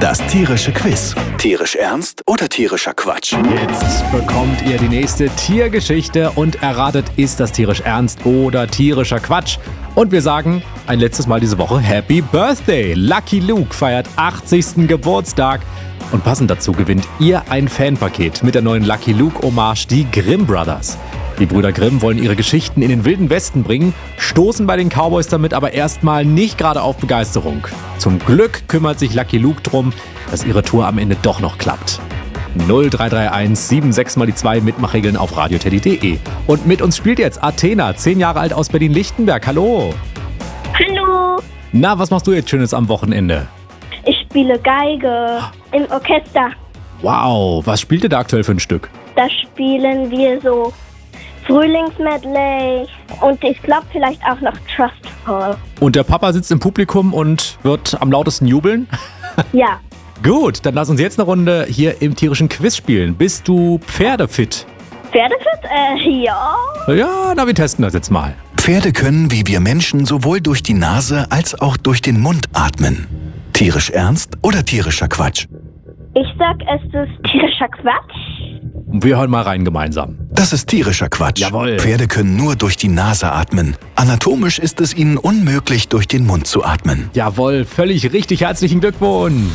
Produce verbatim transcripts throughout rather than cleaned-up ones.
Das tierische Quiz. Tierisch ernst oder tierischer Quatsch? Jetzt bekommt ihr die nächste Tiergeschichte und erratet, ist das tierisch ernst oder tierischer Quatsch? Und wir sagen ein letztes Mal diese Woche Happy Birthday! Lucky Luke feiert achtzigsten Geburtstag. Und passend dazu gewinnt ihr ein Fanpaket mit der neuen Lucky Luke-Hommage, die Grimm Brothers. Die Brüder Grimm wollen ihre Geschichten in den wilden Westen bringen, stoßen bei den Cowboys damit aber erstmal nicht gerade auf Begeisterung. Zum Glück kümmert sich Lucky Luke drum, dass ihre Tour am Ende doch noch klappt. null drei drei eins sieben sechs mal die zwei Mitmachregeln auf radioteddy punkt de. Und mit uns spielt jetzt Athena, zehn Jahre alt aus Berlin-Lichtenberg. Hallo! Hallo! Na, was machst du jetzt Schönes am Wochenende? Ich spiele Geige im Orchester. Wow, was spielt ihr da aktuell für ein Stück? Da spielen wir so Frühlingsmedley und ich glaube vielleicht auch noch Trustful. Und der Papa sitzt im Publikum und wird am lautesten jubeln? Ja. Gut, dann lass uns jetzt eine Runde hier im tierischen Quiz spielen. Bist du pferdefit? Pferdefit? Äh, ja. Ja, na, wir testen das jetzt mal. Pferde können wie wir Menschen sowohl durch die Nase als auch durch den Mund atmen. Tierisch ernst oder tierischer Quatsch? Ich sag, es ist tierischer Quatsch. Wir hören mal rein gemeinsam. Das ist tierischer Quatsch. Jawohl. Pferde können nur durch die Nase atmen. Anatomisch ist es ihnen unmöglich, durch den Mund zu atmen. Jawohl, völlig richtig. Herzlichen Glückwunsch.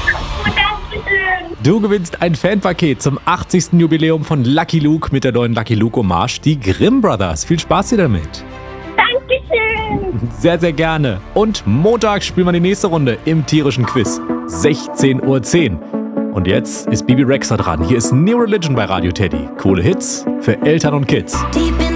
Du gewinnst ein Fanpaket zum achtzigsten Jubiläum von Lucky Luke mit der neuen Lucky Luke Hommage, die Grimm Brothers. Viel Spaß dir damit. Dankeschön. Sehr, sehr gerne. Und Montag spielen wir die nächste Runde im tierischen Quiz. sechzehn Uhr zehn. Und jetzt ist Bibi Rexha dran. Hier ist New Religion bei Radio Teddy. Coole Hits für Eltern und Kids. Deep